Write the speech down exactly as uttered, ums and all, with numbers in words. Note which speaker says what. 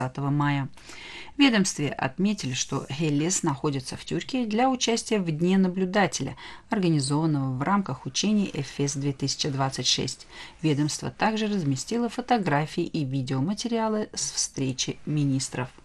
Speaker 1: двадцатого мая. В ведомстве отметили, что Хелес находится в Тюркии для участия в Дне наблюдателя, организованного в рамках учений Эфес две тысячи двадцать шесть. Ведомство также разместило фотографии и видеоматериалы с встречи министров.